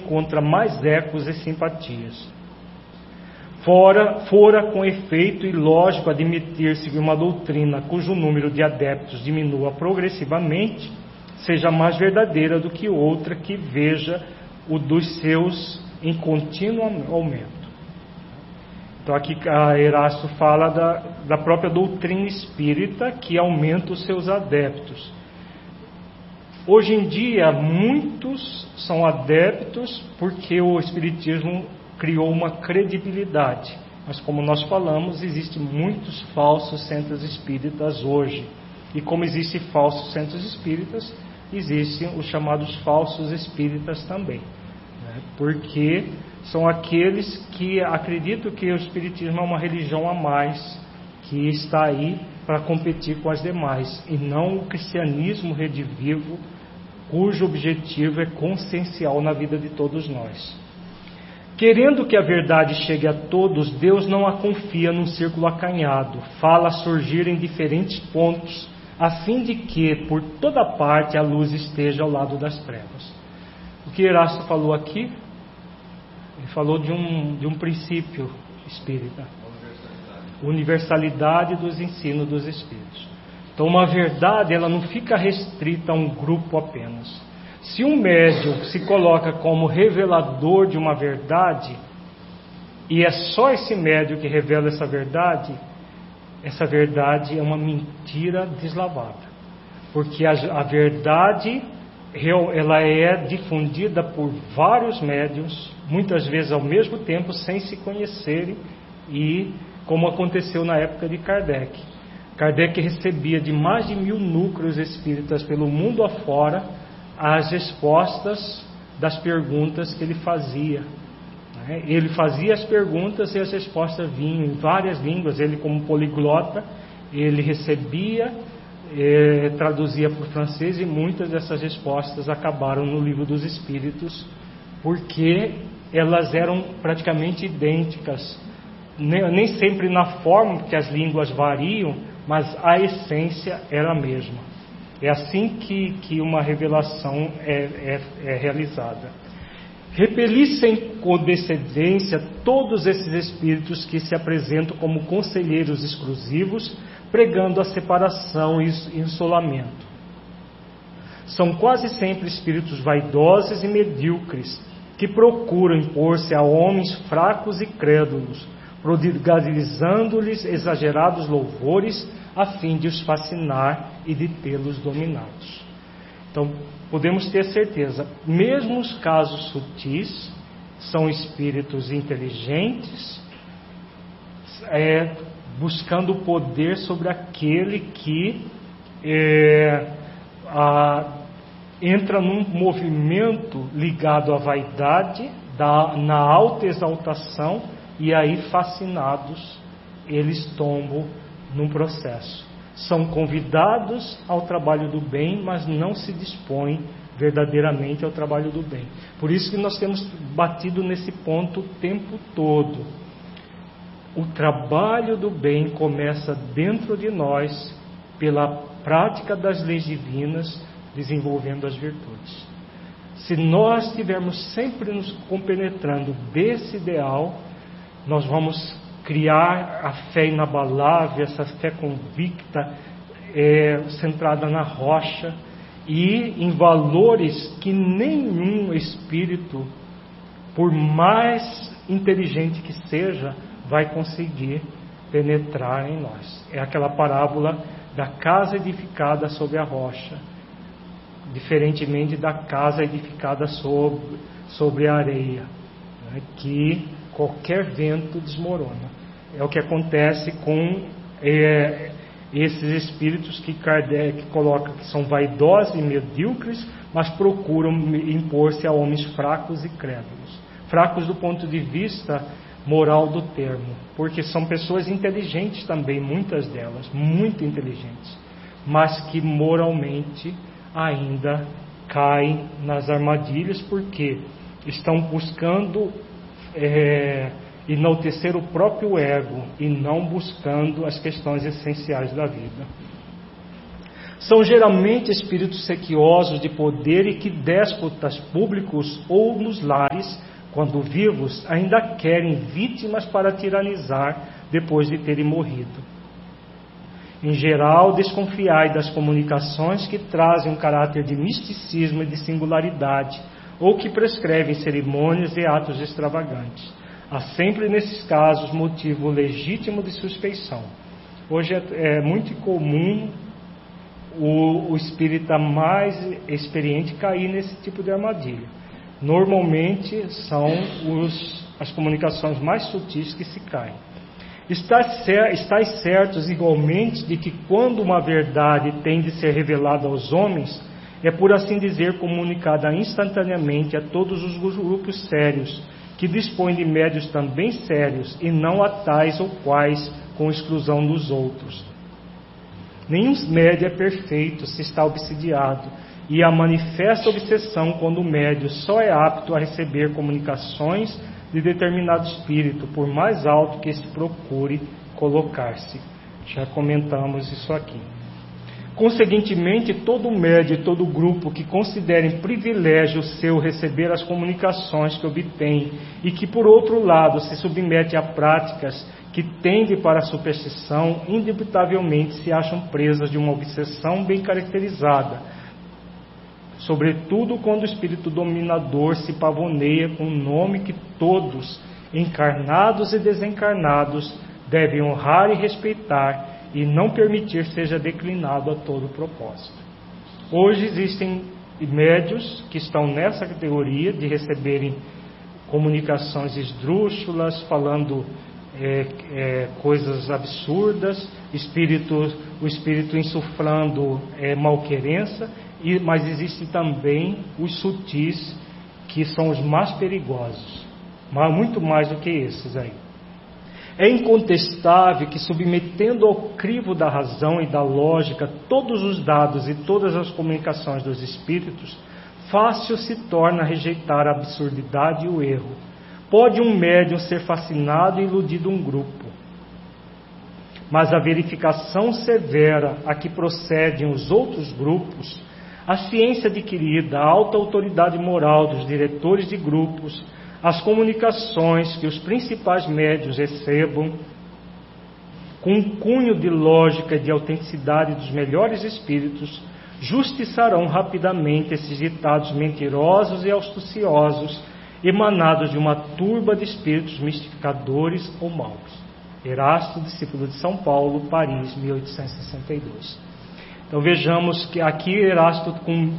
encontra mais ecos e simpatias. Fora com efeito ilógico admitir-se que uma doutrina cujo número de adeptos diminua progressivamente seja mais verdadeira do que outra que veja o dos seus em contínuo aumento. Então aqui Erasto fala da própria doutrina espírita que aumenta os seus adeptos. Hoje em dia, muitos são adeptos porque o Espiritismo criou uma credibilidade. Mas como nós falamos, existem muitos falsos centros espíritas hoje. E como existem falsos centros espíritas, existem os chamados falsos espíritas também. Né? Porque são aqueles que acreditam que o Espiritismo é uma religião a mais, que está aí para competir com as demais, e não o cristianismo redivivo, cujo objetivo é consciencial na vida de todos nós. Querendo que a verdade chegue a todos, Deus não a confia num círculo acanhado, fala surgir em diferentes pontos, a fim de que, por toda parte, a luz esteja ao lado das trevas. O que Erasto falou aqui? Ele falou de um princípio espírita. Universalidade dos ensinos dos espíritos. Então, uma verdade, ela não fica restrita a um grupo apenas. Se um médium se coloca como revelador de uma verdade, e é só esse médium que revela essa verdade é uma mentira deslavada. Porque a verdade, ela é difundida por vários médiuns, muitas vezes ao mesmo tempo, sem se conhecerem, e como aconteceu na época de Kardec. Kardec recebia de mais de 1000 núcleos espíritas pelo mundo afora as respostas das perguntas que ele fazia. Ele fazia as perguntas e as respostas vinham em várias línguas. Ele, como poliglota, ele recebia, traduzia para o francês, e muitas dessas respostas acabaram no Livro dos Espíritos, porque elas eram praticamente idênticas. Nem sempre na forma, porque as línguas variam, mas a essência era a mesma. É assim que uma revelação é realizada. Repelissem com descendência todos esses espíritos que se apresentam como conselheiros exclusivos, pregando a separação e isolamento. São quase sempre espíritos vaidosos e medíocres, que procuram impor-se a homens fracos e crédulos, prodigalizando-lhes exagerados louvores, a fim de os fascinar e de tê-los dominados. Então, podemos ter certeza, mesmo os casos sutis, são espíritos inteligentes, buscando o poder sobre aquele que entra num movimento ligado à vaidade, na autoexaltação, e aí fascinados, eles tombam num processo. São convidados ao trabalho do bem, mas não se dispõem verdadeiramente ao trabalho do bem. Por isso que nós temos batido nesse ponto o tempo todo. O trabalho do bem começa dentro de nós, pela prática das leis divinas, desenvolvendo as virtudes. Se nós estivermos sempre nos compenetrando desse ideal, nós vamos criar a fé inabalável, essa fé convicta, centrada na rocha e em valores que nenhum espírito, por mais inteligente que seja, vai conseguir penetrar em nós. É aquela parábola da casa edificada sobre a rocha, diferentemente da casa edificada sobre a areia, né, que qualquer vento desmorona. É o que acontece com esses espíritos que Kardec coloca que são vaidosos e medíocres, mas procuram impor-se a homens fracos e crédulos. Fracos do ponto de vista moral do termo, porque são pessoas inteligentes também, muitas delas, muito inteligentes, mas que moralmente ainda caem nas armadilhas, porque estão buscando enaltecer o próprio ego e não buscando as questões essenciais da vida. São geralmente espíritos sequiosos de poder e que déspotas públicos ou nos lares, quando vivos, ainda querem vítimas para tiranizar depois de terem morrido. Em geral, desconfiai das comunicações que trazem um caráter de misticismo e de singularidade, ou que prescrevem cerimônias e atos extravagantes. Há sempre nesses casos motivo legítimo de suspeição. Hoje é muito comum o espírita mais experiente cair nesse tipo de armadilha. Normalmente são as comunicações mais sutis que se caem. Estais certos igualmente de que quando uma verdade tem de ser revelada aos homens, é por assim dizer comunicada instantaneamente a todos os grupos sérios, que dispõem de médios também sérios, e não a tais ou quais com exclusão dos outros. Nenhum médio é perfeito se está obsidiado, e há manifesta obsessão quando o médio só é apto a receber comunicações de determinado espírito, por mais alto que este procure colocar-se. Já comentamos isso aqui. Conseguintemente, todo médio e todo grupo que considerem privilégio seu receber as comunicações que obtém e que, por outro lado, se submete a práticas que tendem para a superstição, indubitavelmente se acham presas de uma obsessão bem caracterizada, sobretudo quando o espírito dominador se pavoneia com um nome que todos, encarnados e desencarnados, devem honrar e respeitar, e não permitir seja declinado a todo propósito. Hoje existem médios que estão nessa categoria de receberem comunicações esdrúxulas, falando coisas absurdas, o espírito insuflando malquerença, mas existem também os sutis, que são os mais perigosos, mas muito mais do que esses aí. É incontestável que, submetendo ao crivo da razão e da lógica todos os dados e todas as comunicações dos espíritos, fácil se torna rejeitar a absurdidade e o erro. Pode um médium ser fascinado e iludido um grupo, mas a verificação severa a que procedem os outros grupos, a ciência adquirida, a alta autoridade moral dos diretores de grupos, as comunicações que os principais médiuns recebam, com um cunho de lógica e de autenticidade dos melhores espíritos, justiçarão rapidamente esses ditados mentirosos e astuciosos, emanados de uma turba de espíritos mistificadores ou maus. Erasto, discípulo de São Paulo, Paris, 1862. Então vejamos que aqui Erasto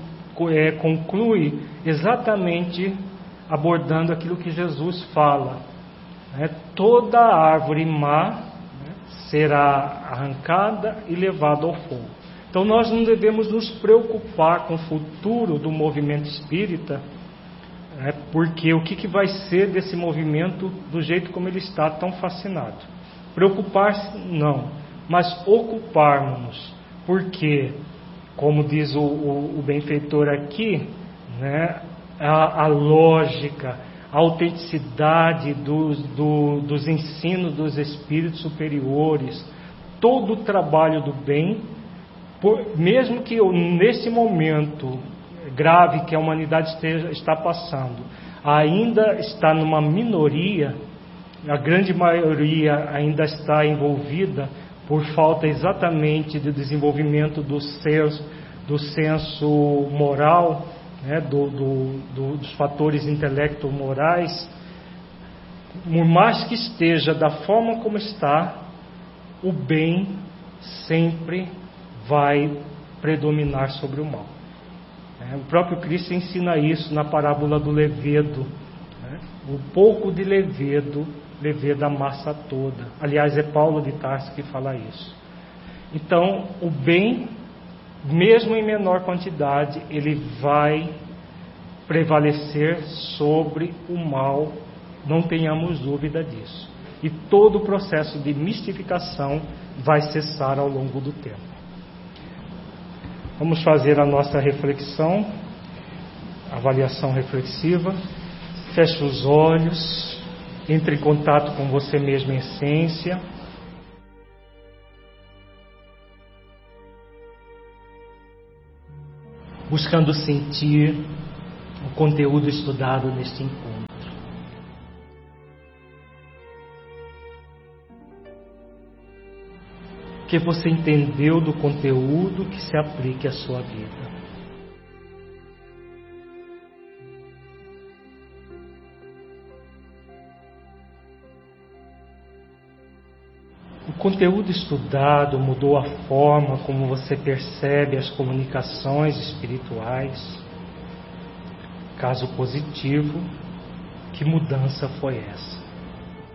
conclui exatamente abordando aquilo que Jesus fala, toda árvore má será arrancada e levada ao fogo. Então nós não devemos nos preocupar com o futuro do movimento espírita, porque o que vai ser desse movimento do jeito como ele está tão fascinado. Preocupar-se não, mas ocuparmos-nos, porque, como diz o benfeitor aqui, a lógica, a autenticidade dos ensinos dos espíritos superiores, todo o trabalho do bem, mesmo que nesse momento grave que a humanidade está passando, ainda está numa minoria, a grande maioria ainda está envolvida por falta exatamente de desenvolvimento do senso moral, dos fatores intelecto-morais. Por mais que esteja da forma como está, o bem sempre vai predominar sobre o mal. O próprio Cristo ensina isso na parábola do levedo. O pouco de levedo leveda a massa toda. Aliás, é Paulo de Tarso que fala isso. Então, o bem, mesmo em menor quantidade, ele vai prevalecer sobre o mal, não tenhamos dúvida disso. E todo o processo de mistificação vai cessar ao longo do tempo. Vamos fazer a nossa reflexão, avaliação reflexiva. Feche os olhos, entre em contato com você mesmo em essência. buscando sentir o conteúdo estudado neste encontro. O que você entendeu do conteúdo que se aplique à sua vida. O conteúdo estudado mudou a forma como você percebe as comunicações espirituais? Caso positivo, que mudança foi essa?